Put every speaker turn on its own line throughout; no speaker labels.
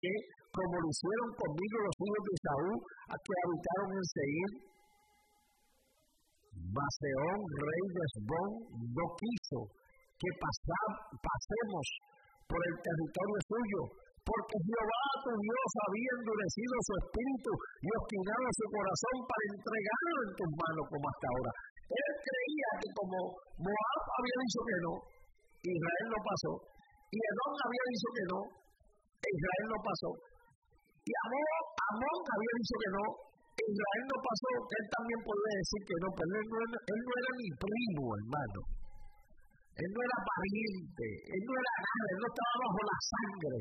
que, como lo hicieron conmigo los hijos de Esaú, a que habitaron en Seir, mas Sehón, rey de Hesbón, no quiso que pasemos por el territorio suyo, porque Jehová tu Dios había endurecido su espíritu y obstinado su corazón para entregarlo en tus manos como hasta ahora. Él creía que como Moab había dicho que no, Israel no pasó, y Edom había dicho que no, Israel no pasó, y Amón había dicho que no, Israel no pasó, que él también podía decir que no, pero él no era mi primo, hermano. Él no era pariente, él no era nada, él no estaba bajo la sangre.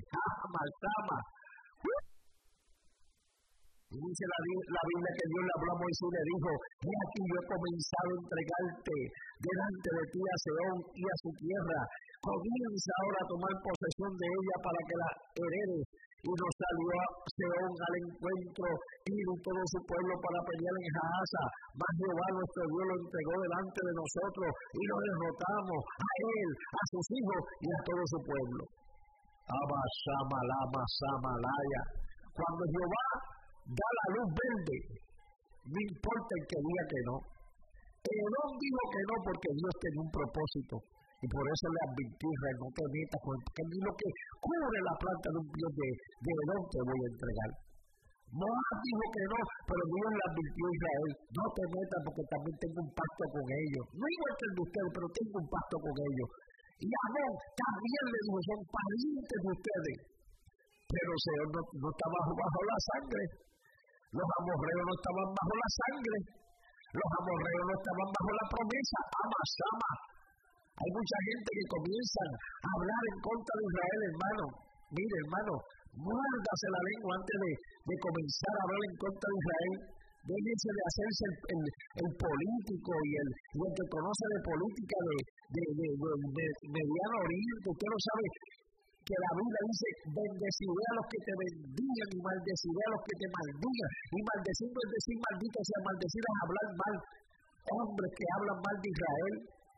Dice la Biblia que Dios le habló a Moisés y le dijo: y aquí yo he comenzado a entregarte delante de ti a Sehón y a su tierra. Comienza ahora a tomar posesión de ella para que la heredes. Y nos salió Sehón al encuentro y todo su pueblo para pelear en Jahaza. Mas Jehová nuestro Dios lo entregó delante de nosotros y lo derrotamos a él, a sus hijos y a todo su pueblo. Abba Shamalama Samalaya. Cuando Jehová da la luz verde, no importa el que diga que no. Edom dijo que no porque Dios tenía un propósito. Y por eso le advirtió a Israel: no te metas con él, porque ni lo que cubre la planta de un pie de Edom te voy a entregar. Moab dijo que no, pero Dios le advirtió a Israel: no te metas porque también tengo un pacto con ellos. No igual que el de ustedes, pero tengo un pacto con ellos. Y Amón también le dijo: son parientes de ustedes. Pero el Señor no estaba bajo la sangre. Los amorreos no estaban bajo la sangre. Los amorreos no estaban bajo la promesa. Amasama. Hay mucha gente que comienza a hablar en contra de Israel, hermano. Mire, hermano, muérdase la lengua antes de comenzar a hablar en contra de Israel. Déjense de hacerse el político y el que conoce de política de Mediano Oriente. Usted no sabe que la Biblia dice: bendeciré a los que te bendigan y maldeciré a los que te maldigan. Y maldecir no es decir maldito, o sea, maldecir es hablar mal. Hombres que hablan mal de Israel,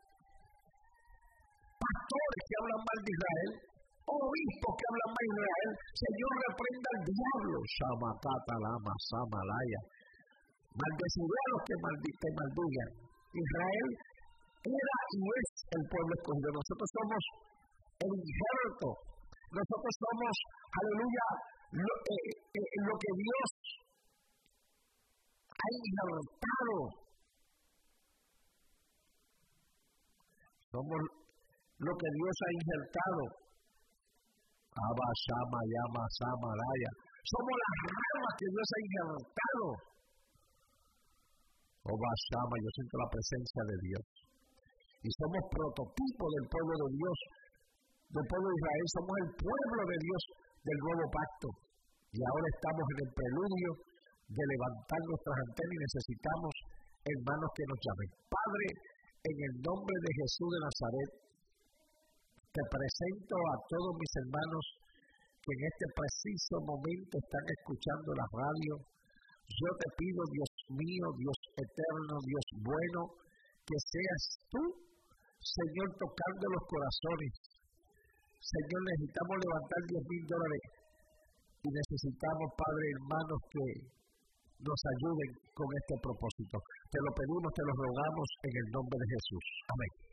pastores que hablan mal de Israel, obispos que hablan mal de Israel. Señor, reprenda al diablo. Shamatata lama samalaya. Maldeciré a los que te maldigan. Israel era y es el pueblo escogido. Nosotros somos el injerto. Nosotros somos, aleluya, lo que Dios ha injertado. Somos lo que Dios ha injertado. Abba, Shama, Yama, Samalaya. Somos las ramas que Dios ha injertado. Oba, Shama, yo siento la presencia de Dios. Y somos prototipo del pueblo de Dios, del pueblo de Israel. Somos el pueblo de Dios del nuevo pacto. Y ahora estamos en el preludio de levantar nuestras antenas y necesitamos hermanos que nos llamen. Padre, en el nombre de Jesús de Nazaret, te presento a todos mis hermanos que en este preciso momento están escuchando la radio. Yo te pido, Dios mío, Dios eterno, Dios bueno, que seas tú, Señor, tocando los corazones. Señor, necesitamos levantar $10,000 y necesitamos, Padre, hermanos, que nos ayuden con este propósito. Te lo pedimos, te lo rogamos en el nombre de Jesús. Amén.